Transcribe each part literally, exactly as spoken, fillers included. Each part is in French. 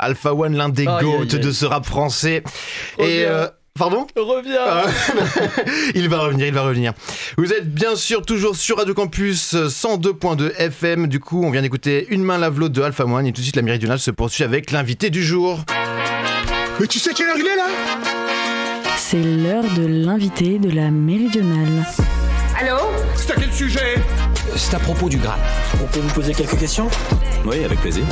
Alpha One, l'un des Aïe, goats aïe, aïe. de ce rap français. Reviens. Et euh, pardon ? Reviens. Il va revenir, il va revenir. Vous êtes bien sûr toujours sur Radio Campus cent deux point deux F M. Du coup, on vient d'écouter Une main lave l'autre de Alpha One et tout de suite la méridionale se poursuit avec l'invité du jour. Mais tu sais quelle heure il est là ? C'est l'heure de l'invité de la méridionale. Allô ? C'est à quel sujet ? C'est à propos du Graal. On peut vous poser quelques questions ? Oui, avec plaisir.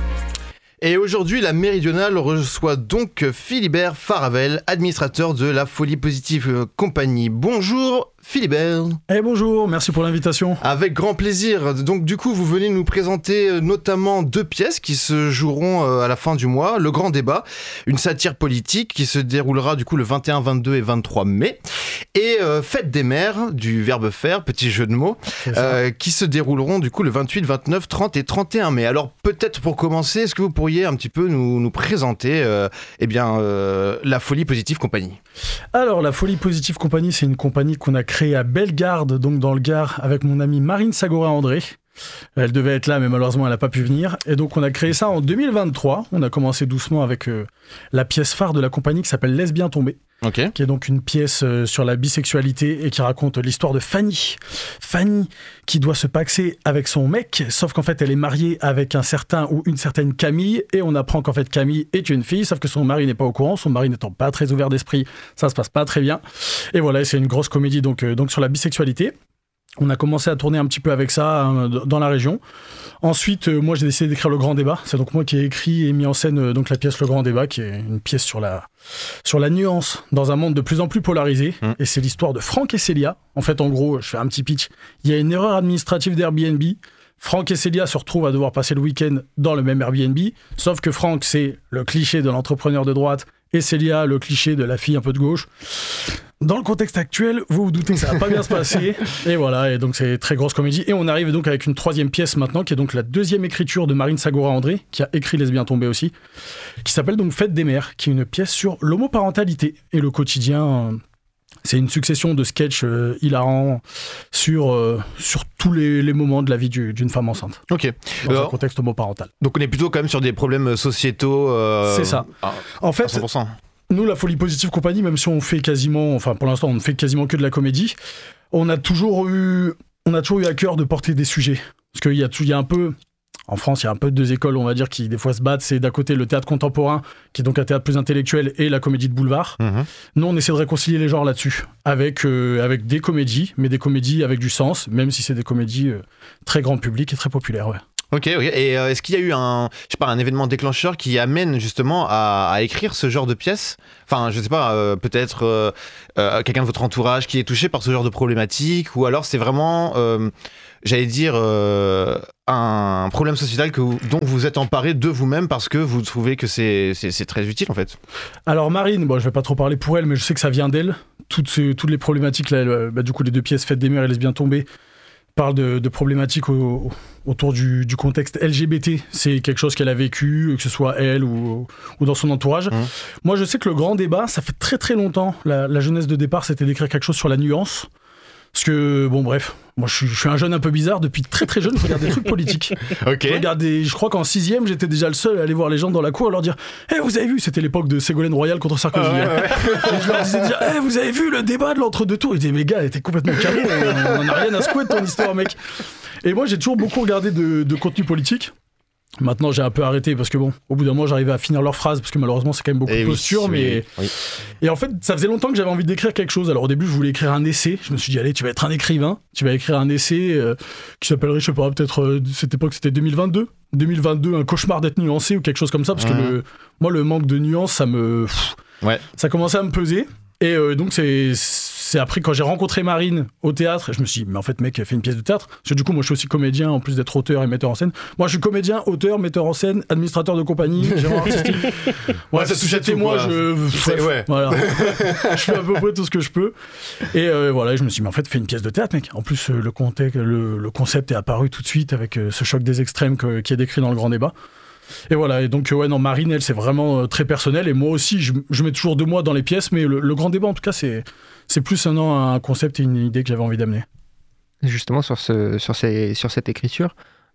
Et aujourd'hui, la méridionale reçoit donc Philibert Faravel, administrateur de la Folie Positive Compagnie. Bonjour Philibert. Eh bonjour, merci pour l'invitation. Avec grand plaisir. Donc du coup, vous venez nous présenter notamment deux pièces qui se joueront à la fin du mois. Le Grand Débat, une satire politique qui se déroulera du coup le vingt et un, vingt-deux et vingt-trois mai. Et euh, Fête des mères, du verbe faire, petit jeu de mots, euh, qui se dérouleront du coup le vingt-huit, vingt-neuf, trente et trente et un mai. Alors peut-être pour commencer, est-ce que vous pourriez un petit peu nous, nous présenter euh, eh bien, euh, la Folie Positive Compagnie ? Alors, la Folie Positive Compagnie, c'est une compagnie qu'on a créée à Bellegarde, donc dans le Gard, avec mon amie Marine Sagorin-André. Elle devait être là, mais malheureusement, elle n'a pas pu venir. Et donc, on a créé ça en deux mille vingt-trois. On a commencé doucement avec euh, la pièce phare de la compagnie qui s'appelle Laisse bien tomber. Ok. Qui est donc une pièce euh, sur la bisexualité et qui raconte l'histoire de Fanny. Fanny qui doit se paxer avec son mec, sauf qu'en fait elle est mariée avec un certain ou une certaine Camille et on apprend qu'en fait Camille est une fille, sauf que son mari n'est pas au courant, son mari n'étant pas très ouvert d'esprit, ça se passe pas très bien. Et voilà, c'est une grosse comédie donc, euh, donc sur la bisexualité. On a commencé à tourner un petit peu avec ça hein, dans la région. Ensuite, euh, moi j'ai décidé d'écrire Le Grand Débat. C'est donc moi qui ai écrit et mis en scène euh, donc la pièce Le Grand Débat, qui est une pièce sur la, sur la nuance dans un monde de plus en plus polarisé. Mmh. Et c'est l'histoire de Franck et Célia. En fait, en gros, je fais un petit pitch. Il y a une erreur administrative d'Airbnb. Franck et Célia se retrouvent à devoir passer le week-end dans le même Airbnb. Sauf que Franck, c'est le cliché de l'entrepreneur de droite et Célia, le cliché de la fille un peu de gauche. Dans le contexte actuel, vous vous doutez que ça va pas bien se passer. Et voilà, et donc c'est très grosse comédie. Et on arrive donc avec une troisième pièce maintenant, qui est donc la deuxième écriture de Marine Sagorin-André, qui a écrit Laisse bien tomber aussi, qui s'appelle donc Fête des mères, qui est une pièce sur l'homoparentalité et le quotidien. C'est une succession de sketchs euh, hilarants sur, euh, sur tous les, les moments de la vie du, d'une femme enceinte. Ok. Dans Alors, un contexte homoparental. donc on est plutôt quand même sur des problèmes sociétaux. Euh, C'est ça. À, en fait, à cent pour cent. Nous, la Folie Positive Compagnie, même si on fait quasiment, enfin pour l'instant, on ne fait quasiment que de la comédie, on a toujours eu, on a toujours eu à cœur de porter des sujets. Parce qu'il y a, il y a un peu, en France, il y a un peu deux écoles, on va dire, qui des fois se battent. C'est d'un côté le théâtre contemporain, qui est donc un théâtre plus intellectuel, et la comédie de boulevard. Mmh. Nous, on essaie de réconcilier les genres là-dessus, avec, euh, avec des comédies, mais des comédies avec du sens, même si c'est des comédies euh, très grand public et très populaires, ouais. Ok, ok. Et euh, est-ce qu'il y a eu un, je sais pas, un événement déclencheur qui amène justement à, à écrire ce genre de pièce ? Enfin, je sais pas, euh, peut-être euh, euh, quelqu'un de votre entourage qui est touché par ce genre de problématique, ou alors c'est vraiment, euh, j'allais dire, euh, un problème sociétal que vous, dont vous êtes emparé de vous-même parce que vous trouvez que c'est, c'est, c'est très utile en fait. Alors Marine, bon, je vais pas trop parler pour elle, mais je sais que ça vient d'elle. Toutes, ces, toutes les problématiques, là, bah, du coup les deux pièces Fête des mères et Laisse bien tomber, parle de, de problématiques au, autour du, du contexte L G B T. C'est quelque chose qu'elle a vécu, que ce soit elle ou, ou dans son entourage. Mmh. Moi, je sais que le grand débat, ça fait très très longtemps. La, la jeunesse de départ, c'était d'écrire quelque chose sur la nuance. Parce que, bon, bref, moi je suis, je suis un jeune un peu bizarre. Depuis très très jeune, je regarde des trucs politiques. Okay. Je, regarde des, je crois qu'en sixième, j'étais déjà le seul à aller voir les gens dans la cour et leur dire « Eh, hey, vous avez vu ?» C'était l'époque de Ségolène Royal contre Sarkozy. Ah ouais, ouais. Et je leur disais déjà « Eh, hey, vous avez vu le débat de l'entre-deux tours ?» Ils disaient « Mais gars, t'es complètement carré, on n'a rien à secouer de ton histoire, mec. » Et moi, j'ai toujours beaucoup regardé de, de contenu politique. Maintenant, j'ai un peu arrêté parce que bon, au bout d'un moment, j'arrivais à finir leurs phrases parce que malheureusement, c'est quand même beaucoup et de oui, posture. Oui, mais oui. Et en fait, ça faisait longtemps que j'avais envie d'écrire quelque chose. Alors au début, je voulais écrire un essai. Je me suis dit, allez, tu vas être un écrivain. Tu vas écrire un essai euh, qui s'appellerait, je sais pas, peut-être euh, cette époque, c'était deux mille vingt-deux. deux mille vingt-deux, un cauchemar d'être nuancé ou quelque chose comme ça. Parce mmh. que le, moi, le manque de nuance, ça me, pff, ouais. ça commençait à me peser. Et euh, donc c'est c'est après quand j'ai rencontré Marine au théâtre, je me suis dit mais en fait mec, elle fait une pièce de théâtre. Parce que du coup moi je suis aussi comédien en plus d'être auteur et metteur en scène. Moi je suis comédien, auteur, metteur en scène, administrateur de compagnie, gérant artistique. Ouais, ça c'était moi, je bref, ouais. Voilà. Je fais à peu près tout ce que je peux. Et euh, voilà, je me suis dit mais en fait fais une pièce de théâtre mec. En plus le contexte, le, le concept est apparu tout de suite avec euh, ce choc des extrêmes que, qui est décrit dans le grand débat. Et voilà, et donc ouais non, Marine elle c'est vraiment euh, très personnel et moi aussi je, je mets toujours de moi dans les pièces, mais le, le grand débat en tout cas c'est, c'est plus un, un concept et une idée que j'avais envie d'amener. Justement sur, ce, sur, ces, sur cette écriture,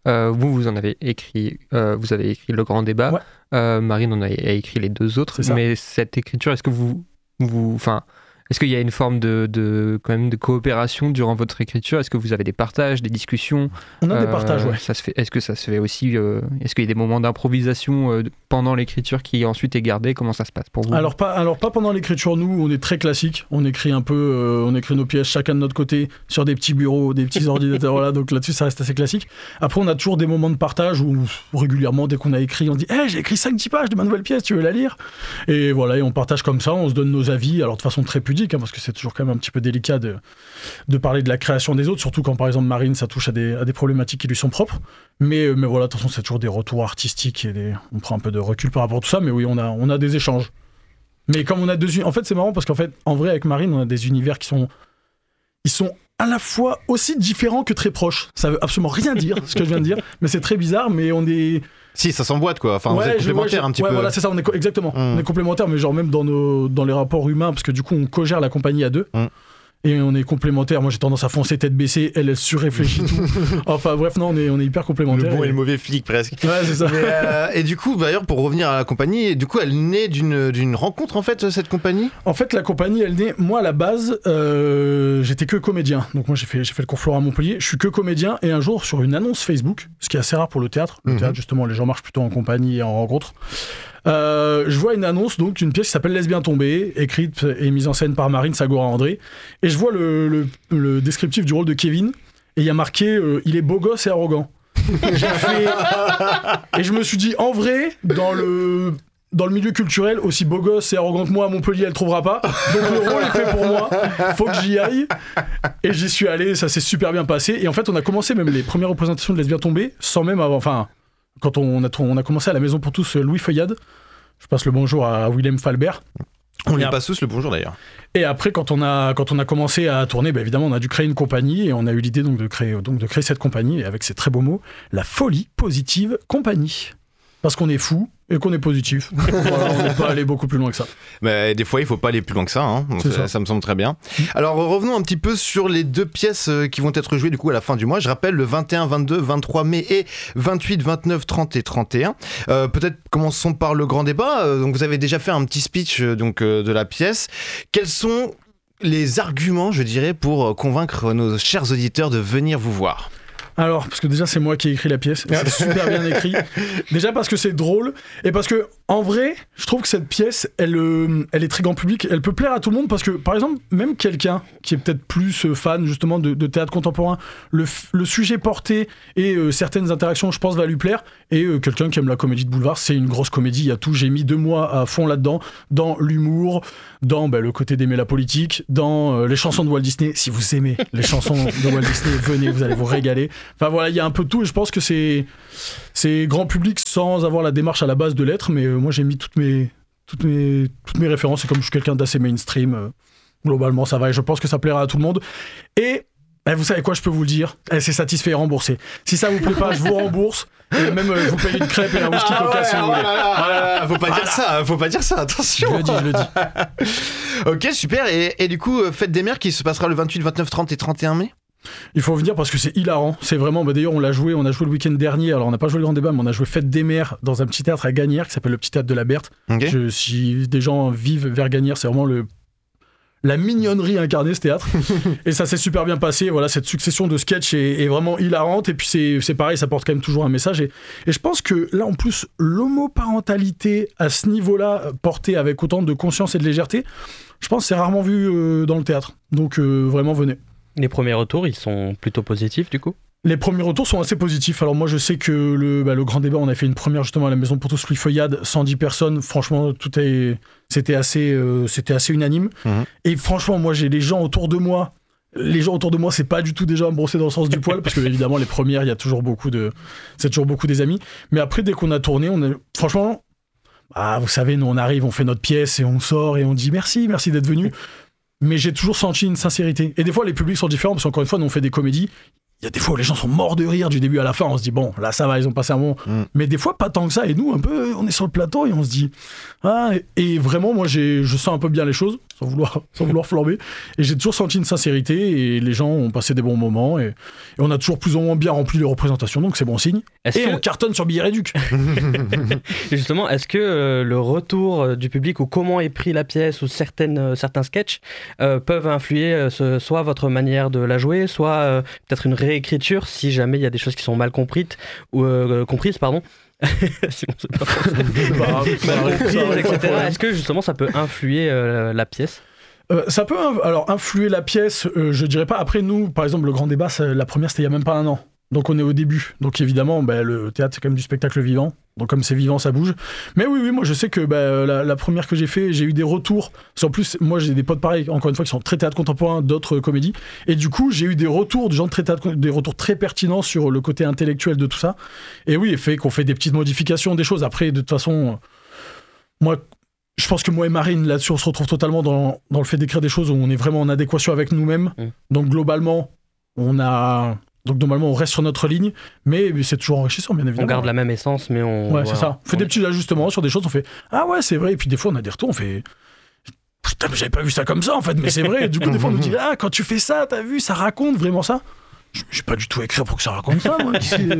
Euh, vous, vous en avez écrit, euh, vous avez écrit Le Grand Débat. Ouais. Euh, Marine en a, a écrit les deux autres. Mais cette écriture, est-ce que vous, vous, enfin, est-ce qu'il y a une forme de, de, quand même de coopération durant votre écriture ? Est-ce que vous avez des partages, des discussions ? On a euh, des partages, ouais. Ça se fait, est-ce que ça se fait aussi euh, Est-ce qu'il y a des moments d'improvisation euh, pendant l'écriture qui ensuite est gardé ? Comment ça se passe pour vous ? Alors pas, alors pas pendant l'écriture, nous, on est très classique. On écrit un peu, euh, on écrit nos pièces chacun de notre côté sur des petits bureaux, des petits ordinateurs, voilà. Donc là-dessus, ça reste assez classique. Après, on a toujours des moments de partage où régulièrement, dès qu'on a écrit, on dit hey, « j'ai écrit cinq dix pages de ma nouvelle pièce, tu veux la lire ?» Et voilà, et on partage comme ça, on se donne nos avis, alors de façon très pudique, hein, parce que c'est toujours quand même un petit peu délicat de, de parler de la création des autres, surtout quand, par exemple, Marine, ça touche à des, à des problématiques qui lui sont propres. Mais, mais voilà, de toute façon, c'est toujours des retours artistiques et des... on prend un peu de recul par rapport à tout ça, mais oui, on a, on a des échanges. Mais comme on a deux... En fait, c'est marrant parce qu'en fait, en vrai, avec Marine, on a des univers qui sont... Ils sont à la fois aussi différents que très proches. Ça veut absolument rien dire, ce que je viens de dire, mais c'est très bizarre, mais on est... Si, ça s'emboîte quoi. Enfin, ouais, vous êtes je, complémentaires ouais, je, un petit ouais, peu. Voilà, c'est ça, on est co- exactement. Mm. On est complémentaires, mais genre même dans, nos, dans les rapports humains, parce que du coup, on co-gère la compagnie à deux. Mm. Et on est complémentaires. Moi, j'ai tendance à foncer tête baissée. Elle, elle surréfléchit tout. Enfin, bref, non, on est, on est hyper complémentaires. Le bon et, et le mauvais flic, presque. Ouais, c'est ça. Mais, euh, et du coup, d'ailleurs, pour revenir à la compagnie, du coup, elle naît d'une, d'une rencontre, en fait, cette compagnie ? En fait, la compagnie, elle naît... Moi, à la base, euh, j'étais que comédien. Donc, moi, j'ai fait, j'ai fait le cours Florent à Montpellier. Je suis que comédien. Et un jour, sur une annonce Facebook, ce qui est assez rare pour le théâtre, le mm-hmm. théâtre, justement, les gens marchent plutôt en compagnie et en rencontre. Euh, je vois une annonce donc d'une pièce qui s'appelle Lesbien tombé, écrite et mise en scène par Marine Sagora-André, et je vois le, le, le descriptif du rôle de Kevin, et il y a marqué euh, il est beau gosse et arrogant. J'ai fait... Et je me suis dit, en vrai, dans le dans le milieu culturel, aussi beau gosse et arrogant que moi à Montpellier, elle trouvera pas. Donc le rôle est fait pour moi, faut que j'y aille. Et j'y suis allé, ça s'est super bien passé. Et en fait, on a commencé même les premières représentations de Lesbien tombé sans même avoir, enfin. Quand on a, on a commencé à la Maison pour tous, Louis Feuillade, je passe le bonjour à Willem Falbert. On lui passe tous le bonjour d'ailleurs. Et après, quand on a, quand on a commencé à tourner, bah évidemment, on a dû créer une compagnie et on a eu l'idée donc de créer, donc de créer cette compagnie, et avec ces très beaux mots, la Folie Positive Compagnie. Parce qu'on est fou et qu'on est positif. Voilà, on n'est pas allé beaucoup plus loin que ça. Mais des fois, il ne faut pas aller plus loin que ça, hein. ça, ça. ça me semble très bien. Alors, revenons un petit peu sur les deux pièces qui vont être jouées du coup à la fin du mois. Je rappelle, le vingt et un, vingt-deux, vingt-trois mai et vingt-huit, vingt-neuf, trente et trente et un. Euh, peut-être commençons par le grand débat. Euh, donc, vous avez déjà fait un petit speech euh, donc, euh, de la pièce. Quels sont les arguments, je dirais, pour convaincre nos chers auditeurs de venir vous voir ? Alors, parce que déjà, c'est moi qui ai écrit la pièce. C'est super bien écrit. Déjà parce que c'est drôle. Et parce que, en vrai, je trouve que cette pièce, elle, euh, elle est très grand public. Elle peut plaire à tout le monde parce que, par exemple, même quelqu'un qui est peut-être plus fan, justement, de, de théâtre contemporain, le, le sujet porté et euh, certaines interactions, je pense, va lui plaire. Et euh, quelqu'un qui aime la comédie de boulevard, c'est une grosse comédie. Il y a tout. J'ai mis deux mois à fond là-dedans. Dans l'humour, dans bah, le côté d'aimer la politique, dans euh, les chansons de Walt Disney. Si vous aimez les chansons de Walt Disney, venez, vous allez vous régaler. Enfin voilà, il y a un peu de tout et je pense que c'est, c'est grand public sans avoir la démarche à la base de l'être, mais euh, moi j'ai mis toutes mes, toutes, mes, toutes mes références et comme je suis quelqu'un d'assez mainstream, euh, globalement ça va et je pense que ça plaira à tout le monde. Et eh, vous savez quoi, je peux vous le dire, eh, c'est satisfait et remboursé. Si ça vous plaît pas, je vous rembourse et même euh, je vous paye une crêpe et un whisky ah coca ouais, si vous voulez. Voilà, faut pas voilà. dire ça, faut pas dire ça, attention. Je le dis, je le dis. Ok, super. Et, et du coup, Fête des Mères qui se passera le vingt-huit, vingt-neuf, trente et trente et un mai. Il faut venir parce que c'est hilarant, c'est vraiment, bah d'ailleurs on l'a joué, on a joué le week-end dernier, alors on n'a pas joué le grand débat, mais on a joué Fête des Mères dans un petit théâtre à Gagnères qui s'appelle le Petit Théâtre de la Berthe. Okay. Je, si des gens vivent vers Gagnères, c'est vraiment le, la mignonnerie incarnée ce théâtre. Et ça s'est super bien passé, voilà, cette succession de sketchs est, est vraiment hilarante, et puis c'est, c'est pareil, ça porte quand même toujours un message, et, et je pense que là en plus, l'homoparentalité à ce niveau-là, portée avec autant de conscience et de légèreté, je pense que c'est rarement vu euh, dans le théâtre, donc euh, vraiment venez. Les premiers retours, ils sont plutôt positifs du coup ? Les premiers retours sont assez positifs. Alors moi je sais que le, bah, le grand débat, on a fait une première justement à la Maison pour tous, Louis Feuillade, cent dix personnes, franchement tout est, c'était, assez, euh, c'était assez unanime. Mmh. Et franchement moi j'ai les gens autour de moi, les gens autour de moi c'est pas du tout déjà brossé dans le sens du poil, parce que évidemment les premières il y a toujours beaucoup de, c'est toujours beaucoup des amis. Mais après dès qu'on a tourné, on a, franchement, ah, vous savez nous on arrive, on fait notre pièce et on sort et on dit merci, merci d'être venu. Mais j'ai toujours senti une sincérité. Et des fois, les publics sont différents, parce qu'encore une fois, nous, on fait des comédies. Il y a des fois où les gens sont morts de rire du début à la fin. On se dit, bon, là, ça va, ils ont passé un moment. Mm. Mais des fois, pas tant que ça. Et nous, un peu, on est sur le plateau et on se dit... Ah, et vraiment, moi, j'ai, je sens un peu bien les choses. sans vouloir, sans vouloir flamber. Et j'ai toujours senti une sincérité et les gens ont passé des bons moments et, et on a toujours plus ou moins bien rempli les représentations, donc c'est bon signe. Est-ce et que... on cartonne sur Billet Réduc. Et justement, est-ce que euh, le retour du public ou comment est pris la pièce ou certaines, euh, certains sketchs euh, peuvent influer euh, ce, soit votre manière de la jouer, soit euh, peut-être une réécriture si jamais il y a des choses qui sont mal comprises, ou, euh, comprises pardon. Sinon, c'est pas mal compris, et cetera. Est-ce que justement ça peut influer euh, la pièce? Euh, ça peut alors influer la pièce, euh, je dirais pas. Après nous, par exemple, le Grand Débat, ça, la première c'était il y a même pas un an. Donc on est au début. Donc évidemment, bah, le théâtre c'est quand même du spectacle vivant. Donc comme c'est vivant, ça bouge. Mais oui, oui, moi je sais que bah, la, la première que j'ai fait, j'ai eu des retours. En plus, moi j'ai des potes pareils, encore une fois, qui sont très théâtre contemporain, d'autres comédies. Et du coup, j'ai eu des retours de gens très théâtre, des retours très pertinents sur le côté intellectuel de tout ça. Et oui, il fait qu'on fait des petites modifications, des choses. Après, de toute façon, moi, je pense que moi et Marine, là-dessus, on se retrouve totalement dans, dans le fait d'écrire des choses où on est vraiment en adéquation avec nous-mêmes. Mmh. Donc globalement, on a... Donc normalement on reste sur notre ligne, mais c'est toujours enrichissant bien évidemment. On garde la même essence, mais on... Ouais, c'est ça. On fait on... des petits ajustements sur des choses, on fait « Ah ouais, c'est vrai », et puis des fois on a des retours, on fait « Putain, mais j'avais pas vu ça comme ça en fait, mais c'est vrai ». Du coup des fois on nous dit « Ah, quand tu fais ça, t'as vu, ça raconte vraiment ça ?» J'ai pas du tout écrit pour que ça raconte ça, moi.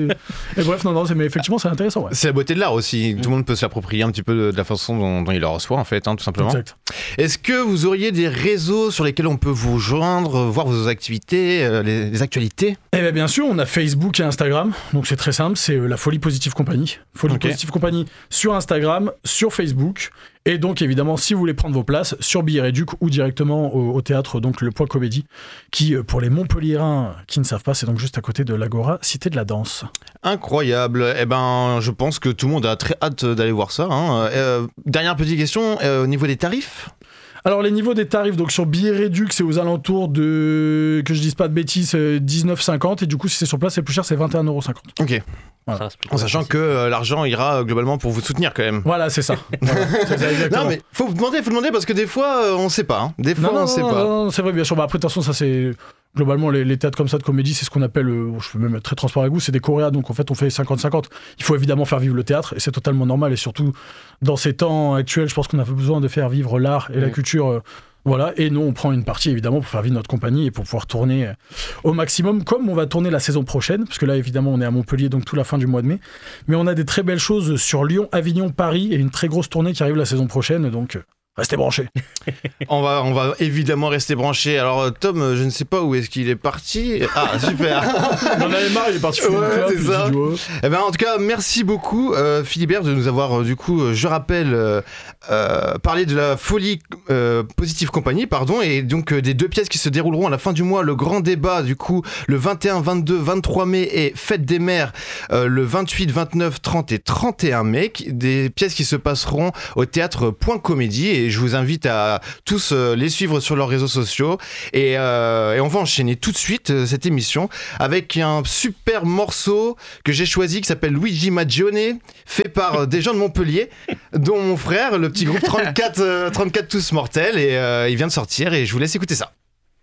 Et bref, non, non, mais effectivement, c'est intéressant. Ouais. C'est la beauté de l'art aussi. Mmh. Tout le monde peut s'approprier un petit peu de, de la façon dont, dont il le reçoit, en fait, hein, tout simplement. Exact. Est-ce que vous auriez des réseaux sur lesquels on peut vous joindre, voir vos activités, euh, les, les actualités ? Eh bien, bien sûr, on a Facebook et Instagram. Donc, c'est très simple. C'est euh, la Folie Positive Compagnie. Folie okay. Positive Compagnie sur Instagram, sur Facebook. Et donc, évidemment, si vous voulez prendre vos places, sur Billet Réduc ou directement au, au théâtre, donc le Point Comédie, qui, pour les Montpelliérains qui ne savent pas, c'est donc juste à côté de l'Agora, Cité de la Danse. Incroyable. Eh ben, je pense que tout le monde a très hâte d'aller voir ça. Hein. Euh, dernière petite question, euh, au niveau des tarifs ? Alors, les niveaux des tarifs, donc sur Billet Réduc, c'est aux alentours de, que je dise pas de bêtises, dix-neuf cinquante. Et du coup, si c'est sur place, c'est plus cher, c'est vingt et un euros cinquante. Ok. Voilà. En sachant que euh, l'argent ira euh, globalement pour vous soutenir quand même. Voilà, c'est ça. Voilà, c'est ça exactement. Non mais faut vous demander, faut demander parce que des fois euh, on sait pas. Hein. Des fois non, non, on sait non, pas. Non, non, c'est vrai bien sûr. Bah, après de toute façon ça c'est globalement les, les théâtres comme ça de comédie, c'est ce qu'on appelle, euh, je peux même être très transparent avec vous, c'est des choréas, donc en fait on fait cinquante cinquante. Il faut évidemment faire vivre le théâtre et c'est totalement normal et surtout dans ces temps actuels, je pense qu'on a besoin de faire vivre l'art et mmh. la culture. Euh, Voilà, et nous on prend une partie évidemment pour faire vivre notre compagnie et pour pouvoir tourner au maximum, comme on va tourner la saison prochaine, parce que là évidemment on est à Montpellier, donc toute la fin du mois de mai, mais on a des très belles choses sur Lyon, Avignon, Paris, et une très grosse tournée qui arrive la saison prochaine, donc restez branchés. on, va, on va évidemment rester branchés. Alors Tom, je ne sais pas où est-ce qu'il est parti. Ah super. On en avait marre, il est parti fumer ouais, club, c'est ça. Eh ben, en tout cas, merci beaucoup euh, Philibert de nous avoir, euh, du coup, je rappelle, euh, euh, parlé de la Folie euh, Positive Compagnie, pardon, et donc euh, des deux pièces qui se dérouleront à la fin du mois, le Grand Débat, du coup, le vingt et un, vingt-deux, vingt-trois mai, et Fête des Mères, euh, le vingt-huit, vingt-neuf, trente et trente et un mai, qui, des pièces qui se passeront au théâtre Point Comédie, et je vous invite à tous euh, les suivre sur leurs réseaux sociaux, et, euh, et on va enchaîner tout de suite euh, cette émission avec un super morceau que j'ai choisi qui s'appelle Luigi Magione, fait par euh, des gens de Montpellier, dont mon frère, le petit groupe trente-quatre, euh, trente-quatre Tous Mortels, et euh, il vient de sortir et je vous laisse écouter ça.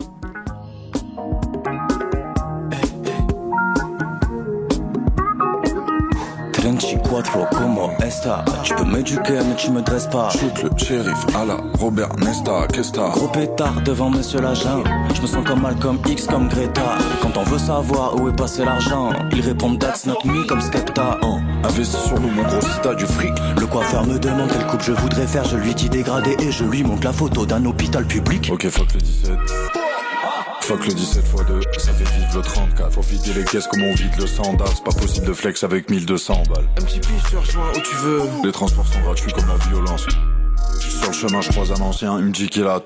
Quattro, como esta? Tu peux m'éduquer mais tu me dresses pas. Shoot le shérif à la Robert Nesta, qu'est-ce que gros pétard devant monsieur l'agent. Je me sens comme Malcolm X, comme Greta. Quand on veut savoir où est passé l'argent, ils répondent that's not me comme Skepta. oh. Investis sur nous mon gros si t'as du fric. Le coiffeur me demande quelle coupe je voudrais faire. Je lui dis dégradé et je lui montre la photo d'un hôpital public. Ok fuck le dix-sept. Fuck le dix-sept fois deux, ça fait vivre le trente-quatre. Faut vider les caisses comme on vide le standard. C'est pas possible de flex avec mille deux cents balles. Un petit pitch, je te rejoins où tu veux. Les transports sont gratuits comme la violence. Sur le chemin je croise un ancien, il me dit qu'il a